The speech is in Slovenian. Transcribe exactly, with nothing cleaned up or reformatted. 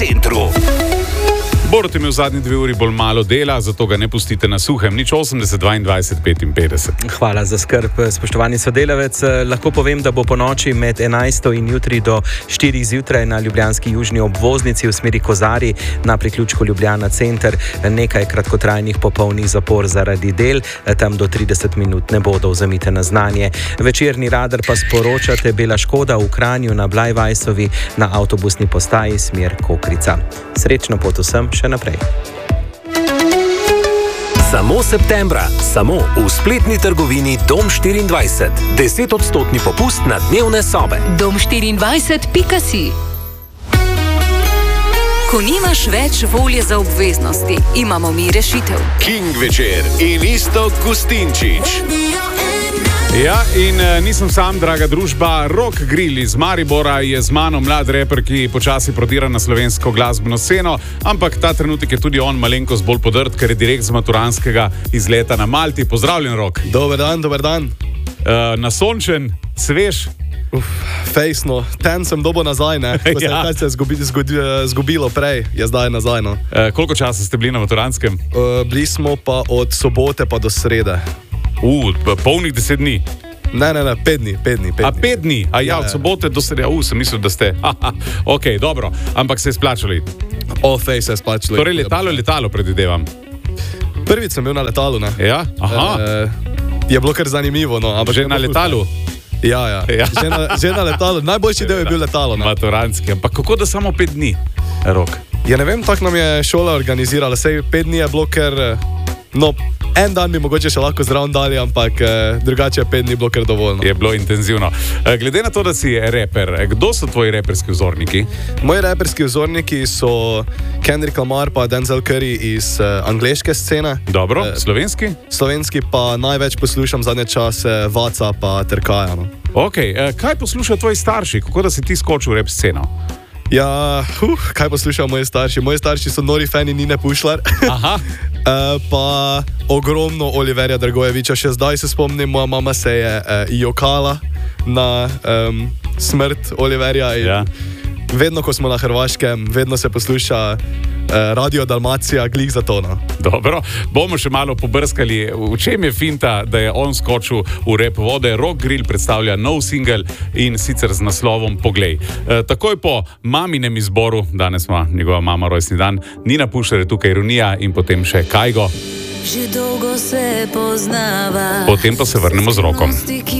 centru. Borut imel v zadnji dve uri bolj malo dela, zato ga ne pustite na suhem. Nič osemdeset, dvaindvajset, petinpetdeset. Hvala za skrb, spoštovani sodelavec. Lahko povem, da bo po noči med enajsto in jutri do štirih zjutraj na ljubljanski južni obvoznici v smeri Kozarij na priključku Ljubljana center nekaj kratkotrajnih popolnih zapor zaradi del. Tam do trideset minut ne bodo vzemite na znanje. Večerni radar pa sporočate bela škoda v Kranju na Blajvajsovi na avtobusni postaji smer Kokrica. Srečno pot vsem še naprej. Samo septembra, samo v spletni trgovini Dom štiriindvajset. desetodstotni popust na dnevne sobe. dom štiriindvajset pika si. Ko nimaš več volje za obveznosti, imamo mi rešitev. King večer in Iztok Gustinčič. Ja, in uh, nisem sam, draga družba. Rock Grill iz Maribora je z mano mlad reper, ki počasi prodira na slovensko glasbeno sceno, ampak ta trenutek je tudi on malenkost bolj podrt, ker je direkt z maturanskega izleta na Malti. Pozdravljen, Rock. Dober dan, dober dan. Uh, nasončen, svež. Uf, fejsno, ten sem dobo nazaj, ne? Ko se, Ja. kaj se je zgubi, zgodi, zgubilo prej, je zdaj nazaj, no. Uh, koliko časa ste bili na maturanskem? Uh, bili smo pa od sobote pa do srede. Uh, polnih deset dni. Ne, ne, ne, pet dni, pet dni. Pet A dni. pet dni? A ja, Ja, od ja. sobote do srede. Uh, sem mislil, da ste. Ok, dobro. Ampak se je splačali. O, fej se je splačilo. Torej, letalo, letalo, predvidevam. Prvič sem bil na letalu, ne. Ja, aha. Uh, je bilo kar zanimivo, no. Ampak Že na letalu? Ja, ja. Ja. Že, na, že na letalu. Najboljši del je bil letalo, ne. Maturanski. Ampak kako da samo pet dni, Rok? Ja, ne vem, tako nam je šola organizirala. Sej pet dni je bilo, ker, no, en dan bi mogoče še lahko zraven dali, ampak eh, drugače je pet dni bilo kar dovoljno. Je bilo intenzivno. Eh, Glede na to, da si reper, eh, kdo so tvoji reperski vzorniki? Moji reperski vzorniki so Kendrick Lamar pa Denzel Curry iz uh, angleške scene. Dobro, Eh, slovenski? Slovenski pa največ poslušam zadnje čase Vaca pa Trkaja. No. Ok, eh, kaj poslušajo tvoji starši? Kako da si ti skočil v rep sceno? Ja, uh, kaj poslušajo moji starši? Moji starši so nori fani Nine Pušlar. Aha. Uh, pa ogromno Oliverja Dragojeviča. Še zdaj se spomnim, moja mama se je uh, jokala na um, smrt Oliverja. Ja. Vedno, ko smo na Hrvaškem, vedno se posluša uh, Radio Dalmacija, glih za tono. Dobro, bomo še malo pobrskali, v čem je finta, da je on skočil v rep vode. Rock Grill predstavlja nov singel in sicer z naslovom Poglej. E, takoj po maminem izboru, danes ima njegova mama rojstni dan, Nina Pušlar je tukaj, Ironija in potem še Kajgo. Že dolgo se poznava. Potem pa se vrnemo z Rokom.